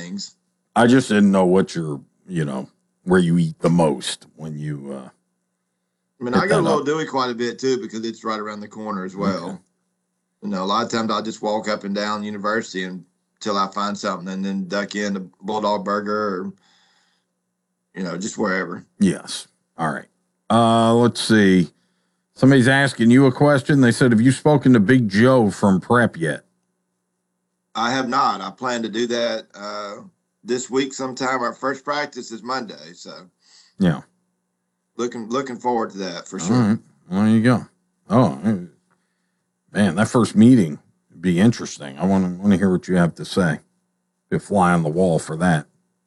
things. I just didn't know what where you eat the most when you. I mean, I go to Little Dewey quite a bit too because it's right around the corner as well. Okay. A lot of times I'll just walk up and down University until I find something, and then duck in to Bulldog Burger or just wherever. Yes. All right. Let's see. Somebody's asking you a question. They said, have you spoken to Big Joe from Prep yet? I have not. I plan to do that this week sometime. Our first practice is Monday, so yeah. Looking forward to that for sure. All right. Well, there you go. Oh, man, that first meeting would be interesting. I want to hear what you have to say. Be a fly on the wall for that.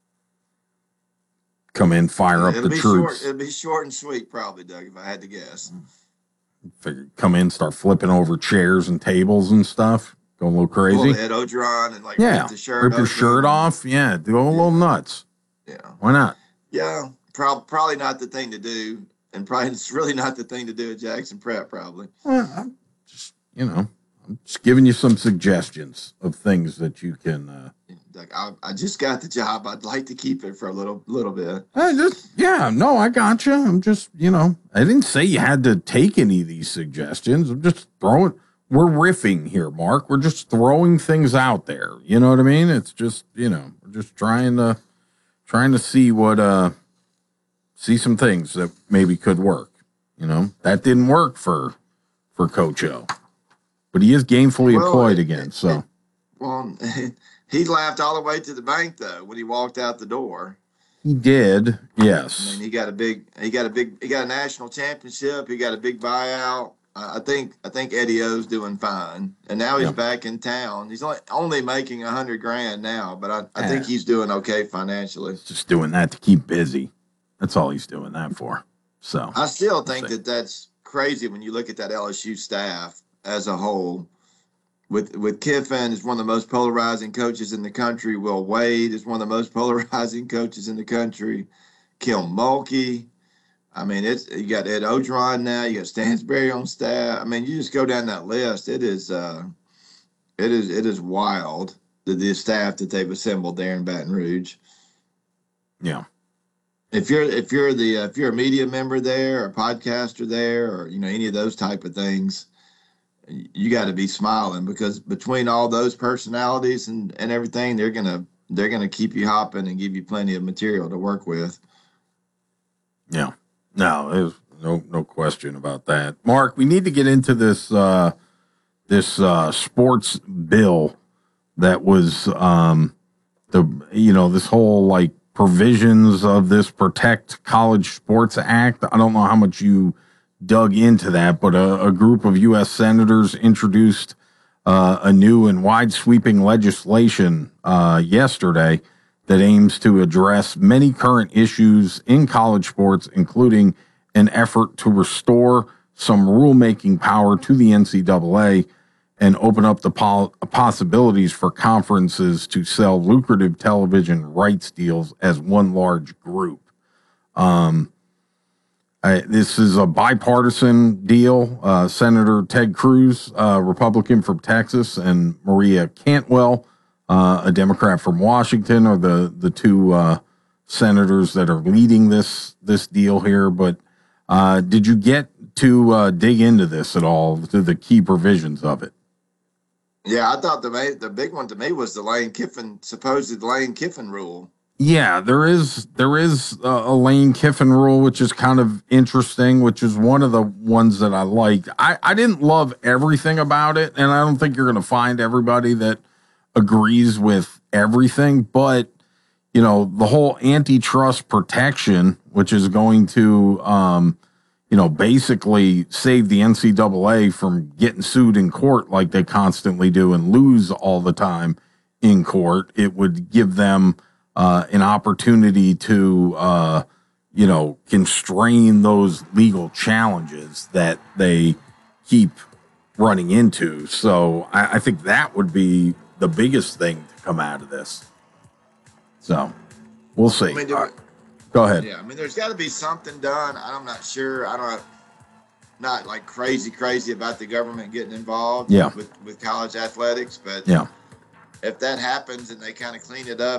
Come in, fire up the troops. It'll be short and sweet, probably, Doug, if I had to guess. Figure, come in, start flipping over chairs and tables and stuff. Go a little crazy. Ed Ogeron and rip your shirt off. Yeah, do a little nuts. Yeah. Why not? Yeah, probably not the thing to do. And probably it's really not the thing to do at Jackson Prep, probably. Well, I'm just giving you some suggestions of things that you can. I just got the job. I'd like to keep it for a little bit. I got you. I'm just, I didn't say you had to take any of these suggestions. I'm just throwing. We're riffing here, Mark. We're just throwing things out there. You know what I mean? It's just, we're just trying to see what. See some things that maybe could work. That didn't work for Coach O, but he is gainfully employed again. So, he laughed all the way to the bank though when he walked out the door. He did, yes. I mean, he got a national championship. He got a big buyout. I think Eddie O's doing fine, and now he's back in town. He's only making $100,000 now, but I think he's doing okay financially. Just doing that to keep busy. That's all he's doing that for. So I still think that's crazy when you look at that LSU staff as a whole. With Kiffin is one of the most polarizing coaches in the country. Will Wade is one of the most polarizing coaches in the country. Kim Mulkey. I mean, you got Ed Ogeron now. You got Stansberry on staff. I mean, you just go down that list. It is wild the staff that they've assembled there in Baton Rouge. Yeah. If you're a media member there, or a podcaster there, or any of those type of things, you got to be smiling because between all those personalities and everything, they're gonna keep you hopping and give you plenty of material to work with. Yeah, no, there's no question about that. Mark, we need to get into this sports bill that was this whole provisions of this Protect College Sports Act. I don't know how much you dug into that, but a group of U.S. senators introduced a new and wide-sweeping legislation yesterday that aims to address many current issues in college sports, including an effort to restore some rulemaking power to the NCAA and open up the possibilities for conferences to sell lucrative television rights deals as one large group. This is a bipartisan deal. Senator Ted Cruz, Republican from Texas, and Maria Cantwell, a Democrat from Washington, are the two senators that are leading this deal here. But did you get to dig into this at all, to the key provisions of it? Yeah, I thought the big one to me was the supposed Lane Kiffin rule. Yeah, there is a Lane Kiffin rule, which is kind of interesting, which is one of the ones that I liked. I didn't love everything about it, and I don't think you're going to find everybody that agrees with everything, but the whole antitrust protection, which is going to basically save the NCAA from getting sued in court like they constantly do and lose all the time in court. It would give them an opportunity to, constrain those legal challenges that they keep running into. So I think that would be the biggest thing to come out of this. So we'll see. Go ahead. Yeah, there's got to be something done. I'm not sure. Not like crazy about the government getting involved with college athletics, but if that happens and they kind of clean it up